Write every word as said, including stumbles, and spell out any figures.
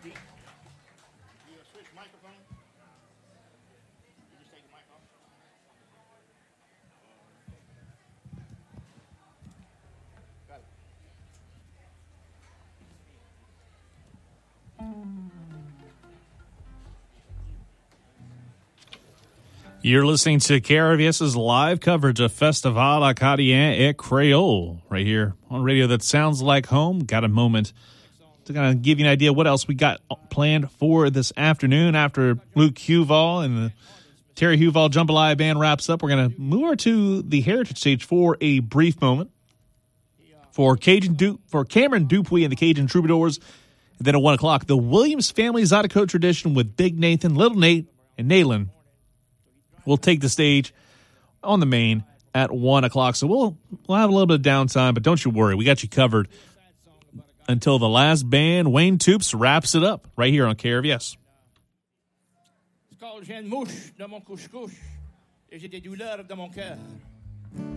You're listening to K R V S's live coverage of Festival Acadien et Creole right here on radio that sounds like home. Got a moment to kind of give you an idea what else we got planned for this afternoon after Luke Huval and the Terry Huval Jambalaya Band wraps up. We're going to move over to the Heritage stage for a brief moment for Cajun du- for Cameron Dupuis and the Cajun Troubadours. And then at one o'clock, the Williams Family Zydeco Tradition with Big Nathan, Little Nate, and Nayland will take the stage on the main at one o'clock. So we'll we'll have a little bit of downtime, but don't you worry. We got you covered until the last band, Wayne Toops, wraps it up right here on K R V S. J'ai une mouche dans mon couche-couche et j'ai des douleurs dans mon cœur.